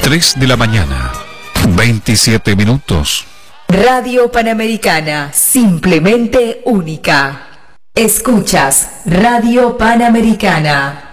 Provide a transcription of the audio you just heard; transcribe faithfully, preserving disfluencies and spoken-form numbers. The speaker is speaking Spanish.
tres de la mañana, veintisiete minutos. Radio Panamericana, simplemente única. Escuchas Radio Panamericana.